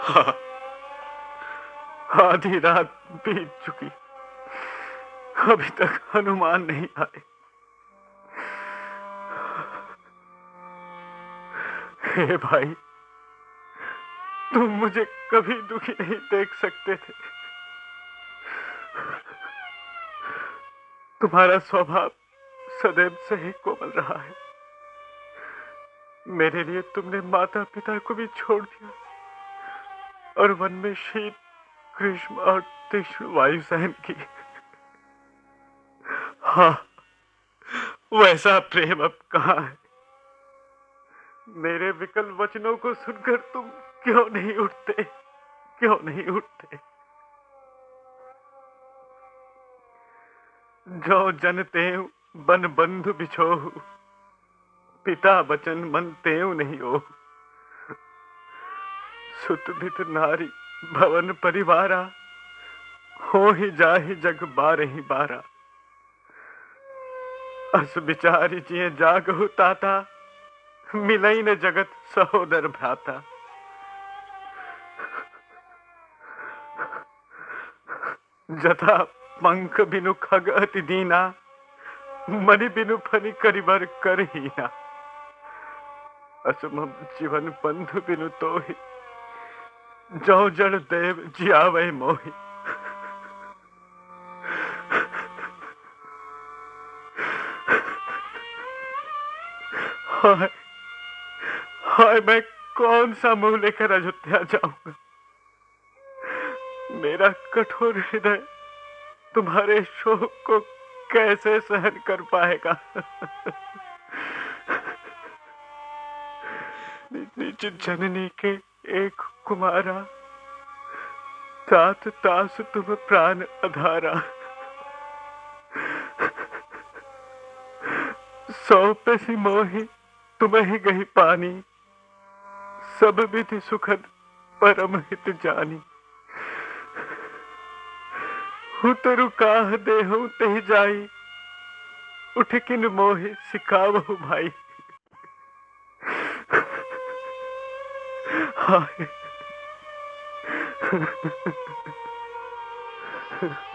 हाँ, आधी रात बीत चुकी, अभी तक हनुमान नहीं आए। हे भाई, तुम मुझे कभी दुखी नहीं देख सकते थे। तुम्हारा स्वभाव सदैव से ही कोमल रहा है। मेरे लिए तुमने माता पिता को भी छोड़ दिया और वन में शीत, ग्रीष्म और तीक्ष्ण वायु सहन की। हाँ, वैसा प्रेम अब कहाँ है? मेरे विकल वचनों को सुनकर तुम क्यों नहीं उठते, क्यों नहीं उठते? जो जन तेऊ बन बंधु बिछोहु, पिता वचन मन तेऊ नहीं ओहु। सुत भित नारी भवन परिवारा, हो ही जाहि जग बारहि बारा। अस विचारि जिए जागहु ताता, मिलई न जगत सहोदर भ्राता। जथा पंख बिनु खग अति दीना, मणि बिनु फनि करिबर कर हीना। असमम जीवन बंधु बिनु तोहि, जो जड़ देव जियावै मोहि। हाय हाय, मैं कौन सा मुंह लेकर अयोध्या जाऊंगा? मेरा कठोर हृदय तुम्हारे शोक को कैसे सहन कर पाएगा? निज जननी के एक कुमारा, तात तास तुम प्राण अधारा। सौंपे सी मोहि तुम्हें गही पानी, सब विधि सुखद परम हित जानी। हुतरु काह देहु तेह जाई, उठ किन मोहि सिखावहु भाई। हाय